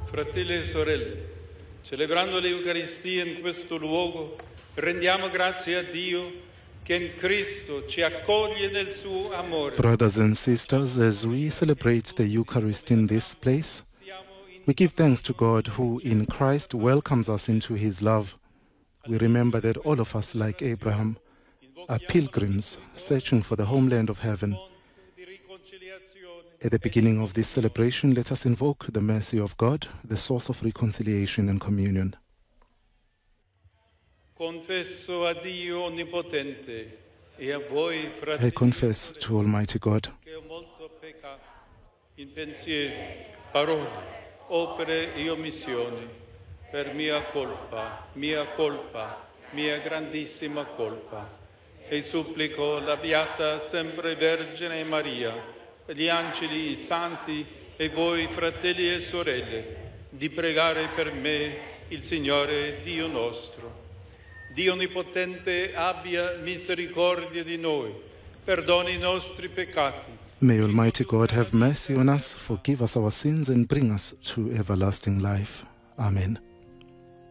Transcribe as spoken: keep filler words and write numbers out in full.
Fratelli e sorelle, celebrando l'Eucaristia in questo luogo, rendiamo grazie a Dio che in Cristo ci accoglie nel suo amore. Brothers and sisters, as we celebrate the Eucharist in this place, we give thanks to God who in Christ welcomes us into his love. We remember that all of us, like Abraham, are pilgrims searching for the homeland of heaven. At the beginning of this celebration, let us invoke the mercy of God, the source of reconciliation and communion. Confesso a Dio Onnipotente e a voi, fratelli, I confess to Almighty God che ho molto peccato in pensieri, parole, opere e omissioni, per mia colpa, mia colpa, mia grandissima colpa. E supplico la Beata Sempre Vergine Maria, gli angeli, i santi e voi, fratelli e sorelle, di pregare per me il Signore Dio nostro. Dio Onnipotente abbia misericordia di noi, perdoni i nostri peccati. May Almighty God have mercy on us, forgive us our sins, and bring us to everlasting life. Amen.